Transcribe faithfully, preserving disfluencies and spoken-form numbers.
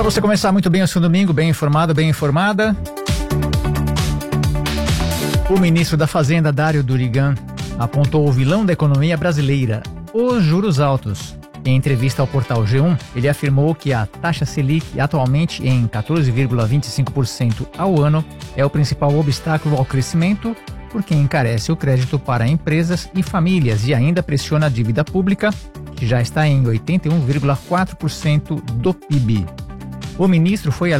Para você começar muito bem o seu domingo, bem informado, bem informada. O ministro da Fazenda, Dário Durigan, apontou o vilão da economia brasileira, os juros altos. Em entrevista ao portal G um, ele afirmou que a taxa Selic, atualmente em quatorze vírgula vinte e cinco por cento ao ano, é o principal obstáculo ao crescimento, porque encarece o crédito para empresas e famílias e ainda pressiona a dívida pública, que já está em oitenta e um vírgula quatro por cento do P I B. O ministro foi